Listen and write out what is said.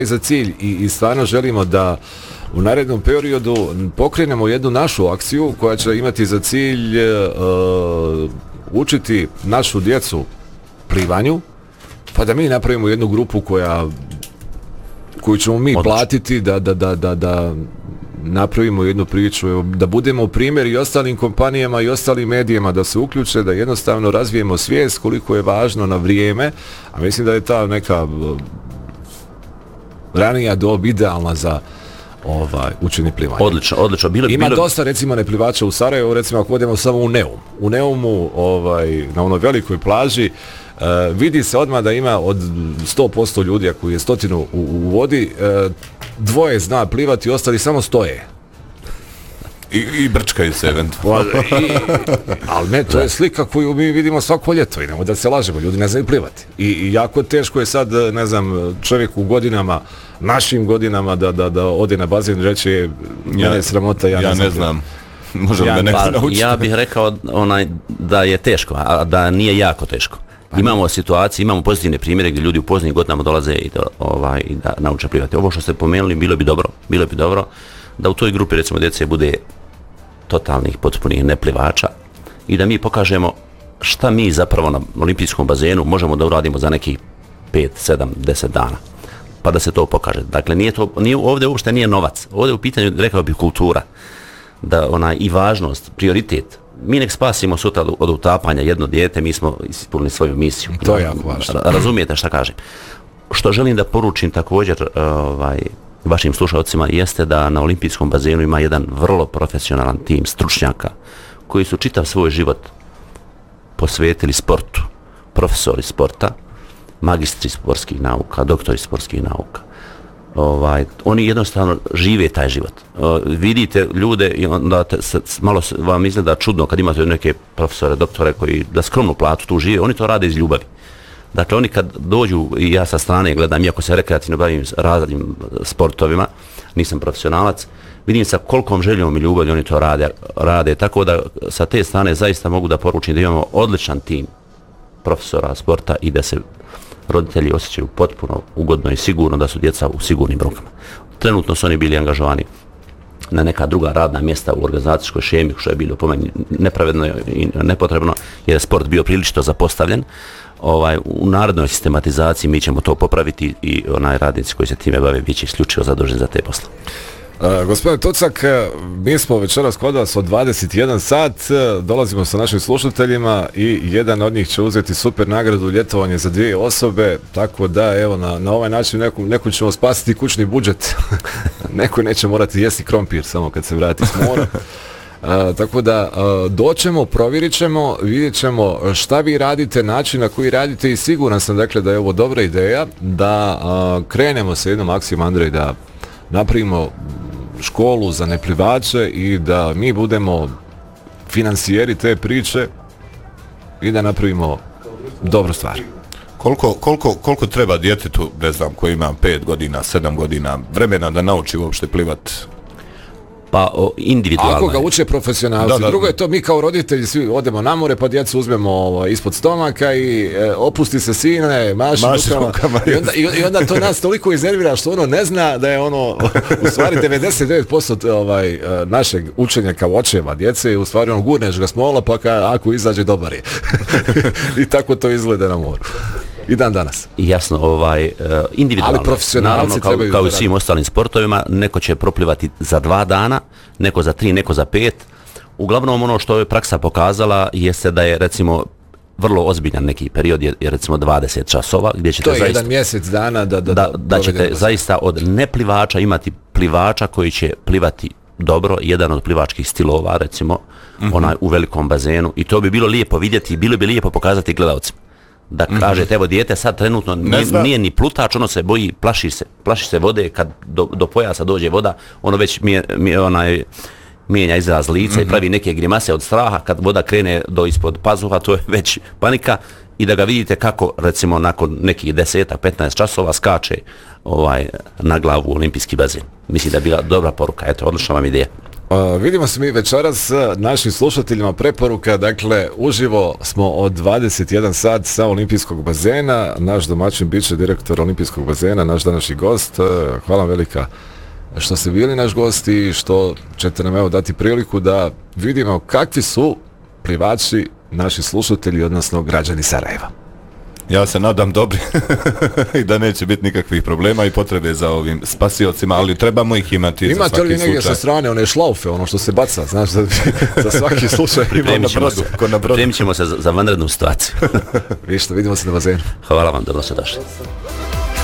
za cilj i stvarno želimo da u narednom periodu pokrenemo jednu našu akciju koja će imati za cilj učiti našu djecu plivanju, pa da mi napravimo jednu grupu koju ćemo mi platiti da napravimo jednu priču, da budemo primjer i ostalim kompanijama i ostalim medijima da se uključe, da jednostavno razvijemo svijest koliko je važno na vrijeme, a mislim da je ta neka ranija dob idealna za učenje plivanja. Odlično. Ima dosta recimo neplivača u Sarajevu, recimo ako odemo samo u Neum. U Neumu, na onoj velikoj plaži, vidi se odmah da ima od 100% ljudi, ako je 100 u vodi, 2 zna plivati, ostali samo stoje. I brčkaju se eventualno. Ali ne, to je slika koju mi vidimo svako ljeto i nemo da se lažemo, ljudi ne znaju plivati. I jako teško je sad, ne znam, čovjek u godinama, našim godinama da ode na bazen i reći mene je sramota, ja ne znam. Može li da neko naučiti? Ja bih rekao da je teško, a da nije jako teško. Imamo situacije, imamo pozitivne primjere gdje ljudi u poznim godinama dolaze i da nauče plivati. Ovo što ste pomenuli bilo bi dobro da u toj grupi recimo djece bude totalnih potpunih neplivača i da mi pokažemo šta mi zapravo na olimpijskom bazenu možemo da uradimo za nekih 5, 7, 10 dana. Pa da se to pokaže. Dakle, ovdje uopšte nije novac. Ovdje u pitanju, rekao bih, kultura. Da i važnost, prioritet. Mi nek spasimo sutra od utapanja jedno dijete, mi smo ispunili svoju misiju. To je jako važno. Razumijete šta kažem. Što želim da poručim također vašim slušalcima jeste da na olimpijskom bazenu ima jedan vrlo profesionalan tim stručnjaka koji su čitav svoj život posvetili sportu. Profesori sporta, magistri sportskih nauka, doktori sportskih nauka. Oni jednostavno žive taj život. Vidite ljude i onda malo vam izgleda čudno kad imate neke profesore, doktore koji da skromnu platu tu žive, oni to rade iz ljubavi. Dakle, oni kad dođu i ja sa strane gledam, iako se rekreativno bavim raznim sportovima, nisam profesionalac, vidim sa kolikom željom i ljubavlju oni to rade, tako da sa te strane zaista mogu da poručim da imamo odličan tim profesora sporta i da se roditelji osjećaju potpuno ugodno i sigurno da su djeca u sigurnim rukama. Trenutno su oni bili angažovani na neka druga radna mjesta u organizacijskoj šemi, što je bilo po meni nepravedno i nepotrebno, jer je sport bio prilično zapostavljen. U narednoj sistematizaciji mi ćemo to popraviti i radnici koji se time bave bit će isključivo zaduženi za te posle. Gospodine Tucak, mi smo večeras kod vas od 21 sat, dolazimo sa našim slušateljima i jedan od njih će uzeti super nagradu ljetovanje za 2 osobe, tako da evo na ovaj način nekom ćemo spasiti kućni budžet, neko neće morati jesti krompir samo kad se vrati s mora. Tako da doćemo, provjerit ćemo, vidjet ćemo šta vi radite, način na koji radite i siguran sam dakle da je ovo dobra ideja da krenemo sa jednom akcijom, Andrej, da napravimo školu za neplivače i da mi budemo financijeri te priče i da napravimo dobru stvar. Koliko treba djetetu, ne znam, koji ima 5 godina, 7 godina vremena da nauči uopšte plivat? Pa individualno. Ako ga uče profesionalci. Drugo je to, mi kao roditelji svi odemo na more, pa djecu uzmemo ispod stomaka i opusti se sine, maši rukama. I onda to nas toliko iznervira što ono ne zna da je ono u stvari 99% našeg učenja kao očeva djece, u stvari ono gurneš ga s mola, pa ako izađe dobar je. I tako to izgleda na moru. I dan danas. Jasno, individualno. Ali profesionalci trebaju kao i svim ostalim sportovima, neko će proplivati za 2 dana, neko za 3, neko za 5. Uglavnom ono što je praksa pokazala jeste da je recimo vrlo ozbiljan neki period, je recimo 20 časova, gdje ćete to je zaista, jedan mjesec dana da ćete zaista od neplivača imati plivača koji će plivati dobro, jedan od plivačkih stilova recimo, u velikom bazenu, i to bi bilo lijepo vidjeti, bilo bi lijepo pokazati gledalcima. Da kažete, evo dijete sad trenutno nije ni plutač, ono se boji, plaši se vode, kad do pojasa dođe voda, ono već mijenja izraz lica i pravi neke grimase od straha, kad voda krene do ispod pazuha, to je već panika, i da ga vidite kako recimo nakon nekih 10-15 časova skače na glavu u olimpijski bazen. Mislim da je bila dobra poruka, eto, odlična vam ideja. Vidimo se mi večeras s našim slušateljima. Preporuka, dakle, uživo smo od 21 sat sa olimpijskog bazena. Naš domaćin bit će direktor olimpijskog bazena, naš današnji gost. Hvala velika što ste bili naš gost i što ćete nam evo dati priliku da vidimo kakvi su plivači naši slušatelji, odnosno građani Sarajeva. Ja se nadam dobri i da neće biti nikakvih problema i potrebe za ovim spasiocima, ali trebamo ih imati za svaki slučaj. Imate li negdje sa strane one šlaufe, ono što se baca, znaš, za svaki slučaj ima na brodu. Pripremit ćemo se za vanrednu situaciju. Vidimo se na bazenu. Hvala vam, dobro ste došli.